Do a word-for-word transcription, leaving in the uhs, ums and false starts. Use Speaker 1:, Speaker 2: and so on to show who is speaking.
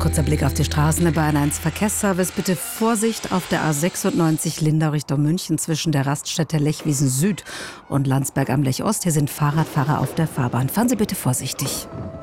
Speaker 1: kurzer Blick auf die Straßen. Der Bayern eins Verkehrsservice. Bitte Vorsicht auf der A sechsundneunzig Lindau Richtung München zwischen der Raststätte Lechwiesen Süd und Landsberg am Lech Ost. Hier sind Fahrradfahrer auf der Fahrbahn. Fahren Sie bitte vorsichtig.